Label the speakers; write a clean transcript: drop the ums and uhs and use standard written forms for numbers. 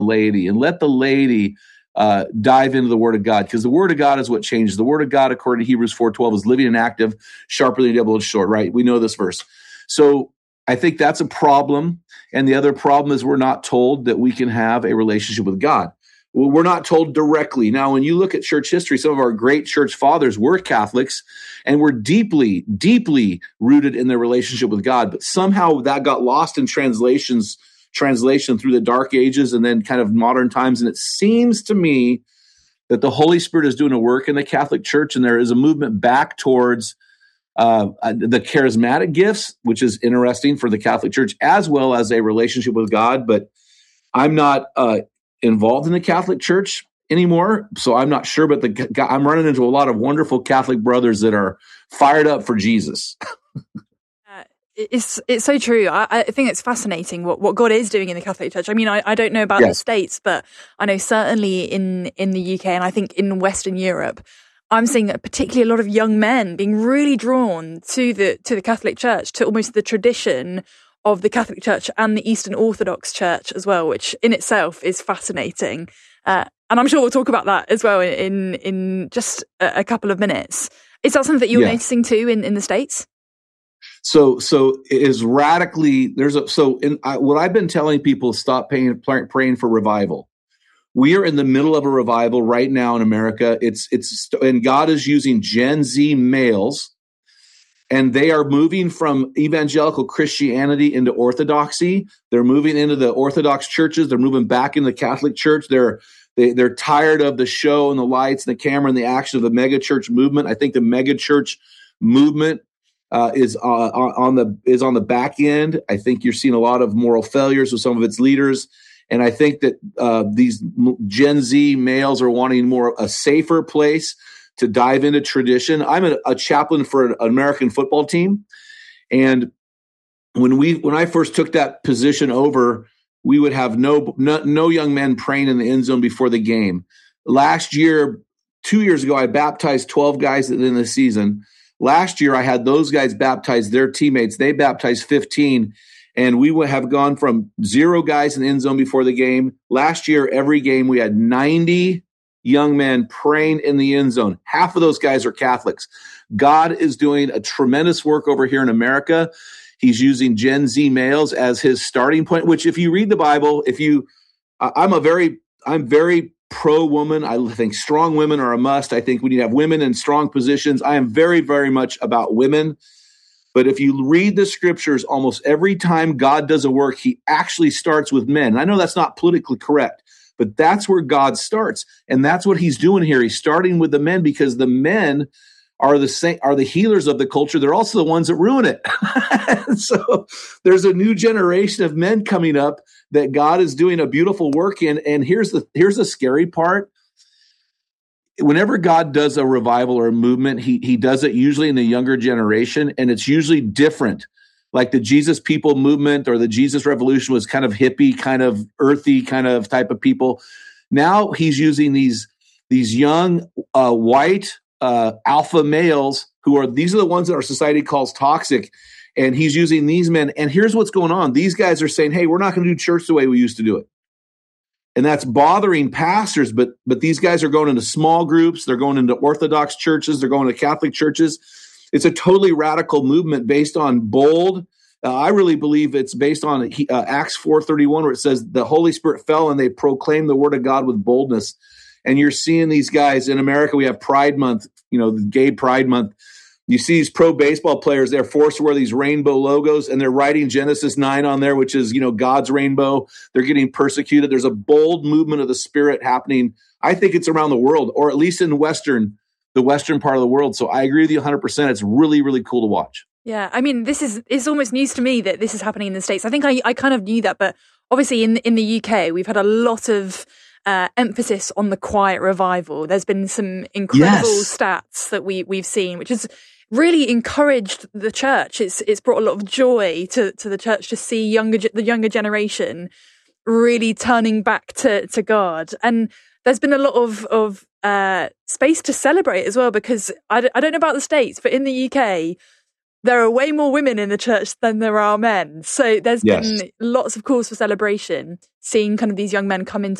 Speaker 1: laity, and let the laity dive into the Word of God, because the Word of God is what changes. The Word of God, according to Hebrews 4:12, is living and active, sharper than a double-edged sword, right? We know this verse. So I think that's a problem. And the other problem is we're not told that we can have a relationship with God. Well, we're not told directly. Now, when you look at church history, some of our great church fathers were Catholics and were deeply, deeply rooted in their relationship with God. But somehow that got lost in translation through the Dark Ages and then kind of modern times. And it seems to me that the Holy Spirit is doing a work in the Catholic Church, and there is a movement back towards the charismatic gifts, which is interesting for the Catholic Church, as well as a relationship with God. But I'm not involved in the Catholic Church anymore, so I'm not sure. But I'm running into a lot of wonderful Catholic brothers that are fired up for Jesus.
Speaker 2: It's so true. I think it's fascinating what God is doing in the Catholic Church. I mean, I don't know about the States, but I know certainly in the UK, and I think in Western Europe, I'm seeing particularly a lot of young men being really drawn to the Catholic Church, to almost the tradition of the Catholic Church and the Eastern Orthodox Church as well, which in itself is fascinating. And I'm sure we'll talk about that as well in just a couple of minutes. Is that something that you're noticing too in the States?
Speaker 1: So it is radically, what I've been telling people is stop praying for revival. We are in the middle of a revival right now in America. And God is using Gen Z males, and they are moving from evangelical Christianity into orthodoxy. They're moving into the Orthodox churches. They're moving back into the Catholic Church. They're tired of the show and the lights and the camera and the action of the mega church movement. I think the mega church movement is on the back end. I think you're seeing a lot of moral failures with some of its leaders. And I think that these Gen Z males are wanting a safer place to dive into tradition. I'm a chaplain for an American football team. And when I first took that position over, we would have no young men praying in the end zone before the game. Last year, 2 years ago, I baptized 12 guys in the season. Last year, I had those guys baptize their teammates. They baptized 15. And we would have gone from 0 guys in the end zone before the game. Last year, every game, we had 90 young men praying in the end zone. Half of those guys are Catholics. God is doing a tremendous work over here in America. He's using Gen Z males as his starting point, which if you read the Bible, I'm very pro-woman. I think strong women are a must. I think we need to have women in strong positions. I am very, very much about women. But if you read the scriptures, almost every time God does a work, he actually starts with men. And I know that's not politically correct, but that's where God starts. And that's what he's doing here. He's starting with the men because the men are the healers of the culture. They're also the ones that ruin it. So there's a new generation of men coming up that God is doing a beautiful work in. And here's the scary part. Whenever God does a revival or a movement, he does it usually in the younger generation, and it's usually different. Like the Jesus People movement or the Jesus Revolution was kind of hippie, kind of earthy, kind of type of people. Now he's using these young white alpha males these are the ones that our society calls toxic, and he's using these men. And here's what's going on. These guys are saying, hey, we're not going to do church the way we used to do it. And that's bothering pastors, but these guys are going into small groups. They're going into Orthodox churches. They're going to Catholic churches. It's a totally radical movement based on bold. I really believe it's based on Acts 4:31, where it says the Holy Spirit fell and they proclaimed the word of God with boldness. And you're seeing these guys in America. We have Pride Month, the Gay Pride Month. You see these pro baseball players, they're forced to wear these rainbow logos, and they're writing Genesis 9 on there, which is, God's rainbow. They're getting persecuted. There's a bold movement of the Spirit happening. I think it's around the world, or at least in the western part of the world. So I agree with you 100%. It's really, really cool to watch.
Speaker 2: Yeah. I mean, it's almost news to me that this is happening in the States. I think I kind of knew that, but obviously in the UK, we've had a lot of emphasis on the quiet revival. There's been some incredible stats that we've seen, which has really encouraged the church. It's brought a lot of joy to the church to see the younger generation really turning back to God. And there's been a lot of space to celebrate as well, because I don't know about the States, but in the UK, there are way more women in the church than there are men. So there's been lots of calls for celebration. seeing kind of these young men come into